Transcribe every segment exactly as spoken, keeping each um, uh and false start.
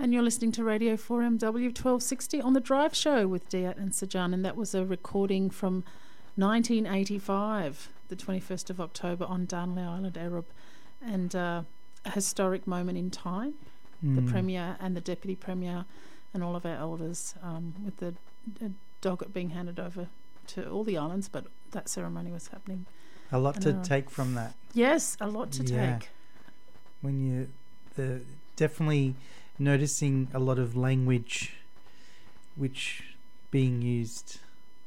And you're listening to Radio four M W twelve sixty on The Drive Show with Diat and Sajan, and that was a recording from nineteen eighty-five, the twenty-first of October on Darnley Island, Arab, and uh, a historic moment in time. Mm. The Premier and the Deputy Premier and all of our elders, um, with the uh, doggett being handed over to all the islands, but that ceremony was happening. A lot to uh, take from that. Yes, a lot to yeah. take. When you, the definitely noticing a lot of language which being used.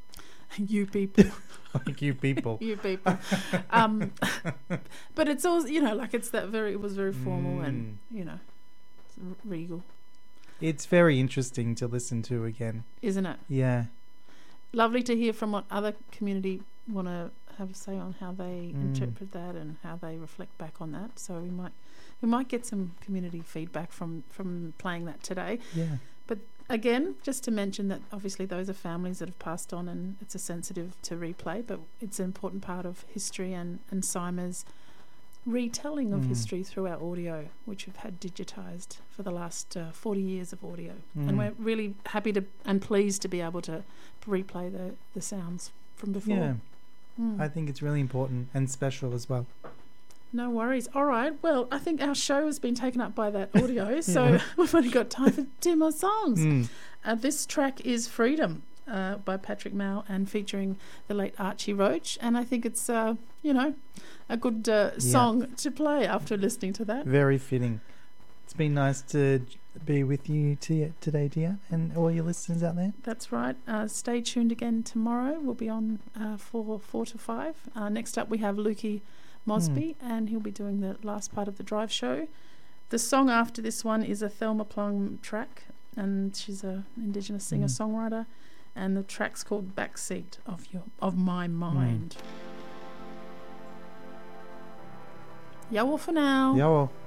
You people. Like you people. you people. Um, but it's all, you know, like it's that very, it was very formal mm. and, you know, regal. It's very interesting to listen to again. Isn't it? Yeah. Lovely to hear from what other community want to have a say on how they Mm. interpret that and how they reflect back on that. So we might we might get some community feedback from, from playing that today. Yeah. But again, just to mention that obviously those are families that have passed on, and it's a sensitive to replay, but it's an important part of history and, and Sima's retelling of Mm. history through our audio, which we've had digitised for the last uh, forty years of audio. Mm. And we're really happy to and pleased to be able to replay the, the sounds from before. Yeah. Mm. I think it's really important and special as well. No worries. All right. Well, I think our show has been taken up by that audio, so Yeah. we've only got time for two more songs. Mm. Uh, this track is Freedom uh, by Patrick Mao and featuring the late Archie Roach, and I think it's, uh, you know, a good uh, Yeah. song to play after listening to that. Very fitting. It's been nice to be with you t- today, dear, and all your listeners out there. That's right. Uh, stay tuned again tomorrow. We'll be on uh, for four to five. Uh, next up, we have Lukey Mosby, mm. and he'll be doing the last part of the drive show. The song after this one is a Thelma Plum track, and she's an Indigenous singer-songwriter, mm. and the track's called Backseat of Your of My Mind. Mm. Yawa for now. Yawa.